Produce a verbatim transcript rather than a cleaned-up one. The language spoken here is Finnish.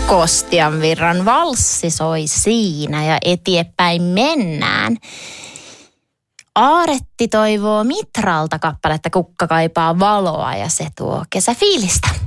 Kostian virran valssi soi siinä ja eteenpäin mennään. Aaretti toivoo Mitralta kappaletta Kukka kaipaa valoa ja se tuo kesäfiilistä.